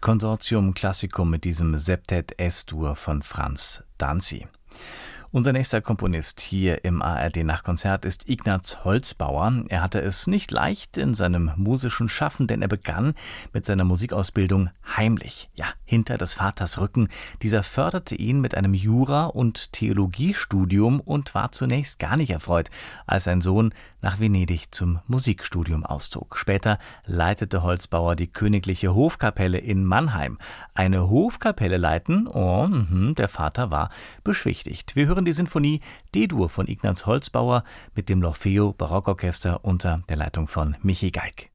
Consortium Classicum mit diesem Septet S-Dur von Franz Danzi. Unser nächster Komponist hier im ARD-Nachkonzert ist Ignaz Holzbauer. Er hatte es nicht leicht in seinem musischen Schaffen, denn er begann mit seiner Musikausbildung heimlich, ja, hinter des Vaters Rücken. Dieser förderte ihn mit einem Jura- und Theologiestudium und war zunächst gar nicht erfreut, als sein Sohn nach Venedig zum Musikstudium auszog. Später leitete Holzbauer die Königliche Hofkapelle in Mannheim. Eine Hofkapelle leiten? Oh, der Vater war beschwichtigt. Wir hören die Sinfonie D-Dur von Ignaz Holzbauer mit dem L'Orfeo Barockorchester unter der Leitung von Michi Geig.